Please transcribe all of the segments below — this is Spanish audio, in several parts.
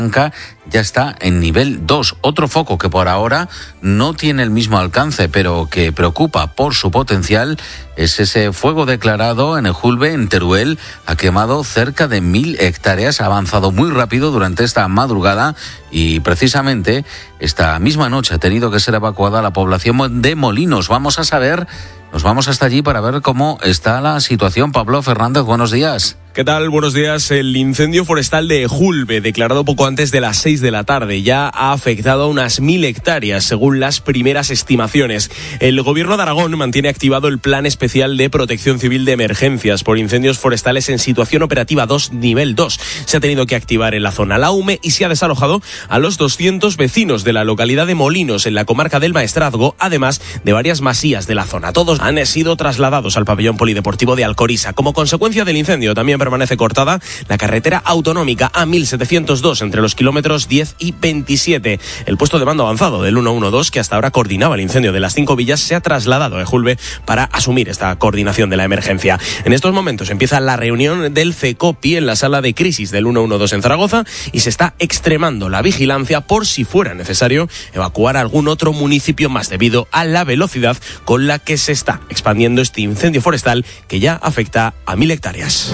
ya está en nivel 2. Otro foco que por ahora no tiene el mismo alcance, pero que preocupa por su potencial, es ese fuego declarado en Ejulbe, en Teruel. Ha quemado cerca de 1.000 hectáreas, ha avanzado muy rápido durante esta madrugada y precisamente esta misma noche ha tenido que ser evacuada la población de Molinos. Nos vamos hasta allí para ver cómo está la situación. Pablo Fernández, buenos días. ¿Qué tal? Buenos días. El incendio forestal de Ejulbe, declarado poco antes de las 6 de la tarde, ya ha afectado a unas 1.000 hectáreas, según las primeras estimaciones. El Gobierno de Aragón mantiene activado el Plan Especial de Protección Civil de Emergencias por incendios forestales en situación operativa 2, nivel 2. Se ha tenido que activar en la zona Laume y se ha desalojado a los 200 vecinos de la localidad de Molinos, en la comarca del Maestrazgo, además de varias masías de la zona. Todos han sido trasladados al pabellón polideportivo de Alcoriza. Como consecuencia del incendio, también permanece cortada la carretera autonómica A1702 entre los kilómetros 10 y 27. El puesto de mando avanzado del 112, que hasta ahora coordinaba el incendio de las 5 villas, se ha trasladado a Ejulbe para asumir esta coordinación de la emergencia. En estos momentos empieza la reunión del CECOPI en la sala de crisis del 112 en Zaragoza y se está extremando la vigilancia por si fuera necesario evacuar a algún otro municipio más debido a la velocidad con la que se está expandiendo este incendio forestal que ya afecta a 1.000 hectáreas.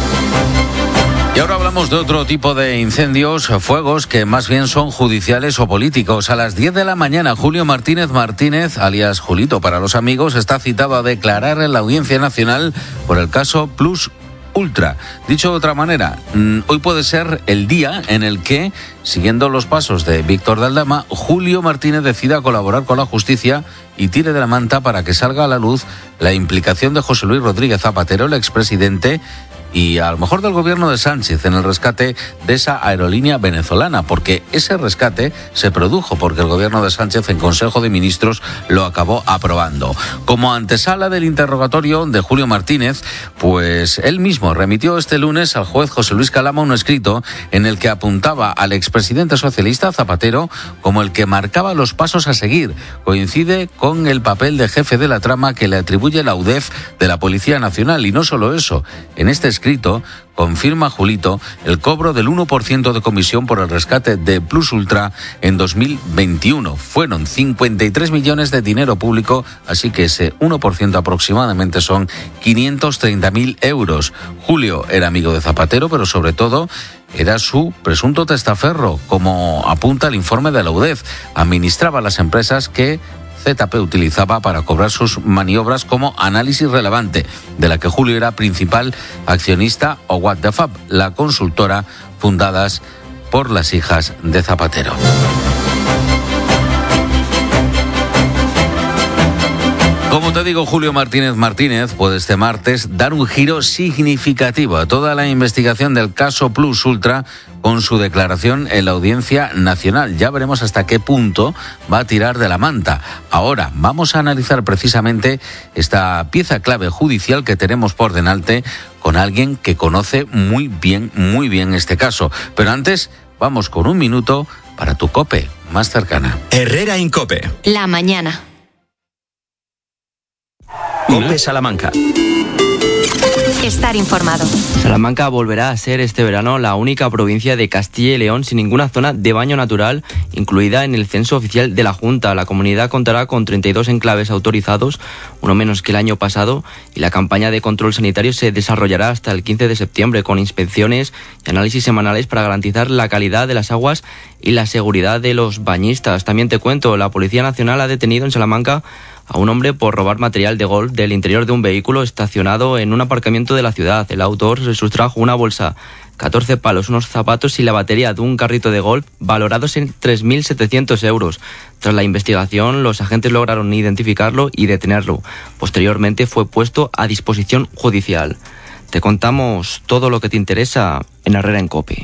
Y ahora hablamos de otro tipo de incendios, fuegos que más bien son judiciales o políticos. A las 10 de la mañana, Julio Martínez, alias Julito para los amigos, está citado a declarar en la Audiencia Nacional por el caso Plus Ultra. Dicho de otra manera, hoy puede ser el día en el que, siguiendo los pasos de Víctor de Aldama, Julio Martínez decida colaborar con la justicia y tire de la manta para que salga a la luz la implicación de José Luis Rodríguez Zapatero, el expresidente, y a lo mejor del gobierno de Sánchez en el rescate de esa aerolínea venezolana, porque ese rescate se produjo porque el gobierno de Sánchez en Consejo de Ministros lo acabó aprobando. Como antesala del interrogatorio de Julio Martínez, pues él mismo remitió este lunes al juez José Luis Calama un escrito en el que apuntaba al expresidente socialista Zapatero como el que marcaba los pasos a seguir. Coincide con el papel de jefe de la trama que le atribuye la UDEF de la Policía Nacional, y no solo eso, en este escrito confirma Julito el cobro del 1% de comisión por el rescate de Plus Ultra en 2021. Fueron 53 millones de dinero público, así que ese 1% aproximadamente son 530.000 euros. Julio era amigo de Zapatero, pero sobre todo era su presunto testaferro, como apunta el informe de la UDEF. Administraba las empresas que ZP utilizaba para cobrar sus maniobras, como Análisis Relevante, de la que Julio era principal accionista, o What the Fab, la consultora fundadas por las hijas de Zapatero. Como te digo, Julio Martínez puede este martes dar un giro significativo a toda la investigación del caso Plus Ultra con su declaración en la Audiencia Nacional. Ya veremos hasta qué punto va a tirar de la manta. Ahora vamos a analizar precisamente esta pieza clave judicial que tenemos por delante con alguien que conoce muy bien este caso. Pero antes, vamos con un minuto para tu COPE más cercana. Herrera Incope. La mañana. COPE Salamanca. Estar informado. Salamanca volverá a ser este verano la única provincia de Castilla y León sin ninguna zona de baño natural incluida en el censo oficial de la Junta. La comunidad contará con 32 enclaves autorizados, uno menos que el año pasado, y la campaña de control sanitario se desarrollará hasta el 15 de septiembre con inspecciones y análisis semanales para garantizar la calidad de las aguas y la seguridad de los bañistas. También te cuento, la Policía Nacional ha detenido en Salamanca a un hombre por robar material de golf del interior de un vehículo estacionado en un aparcamiento de la ciudad. El autor se sustrajo una bolsa, 14 palos, unos zapatos y la batería de un carrito de golf valorados en 3.700 euros. Tras la investigación, los agentes lograron identificarlo y detenerlo. Posteriormente fue puesto a disposición judicial. Te contamos todo lo que te interesa en Herrera Incope.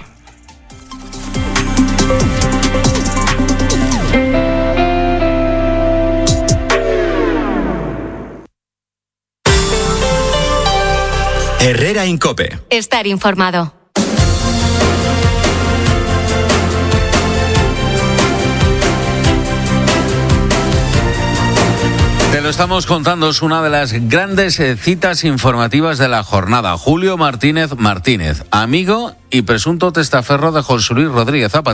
Herrera Incope. Estar informado. Te lo estamos contando, es una de las grandes citas informativas de la jornada. Julio Martínez, amigo y presunto testaferro de José Luis Rodríguez Zapatero.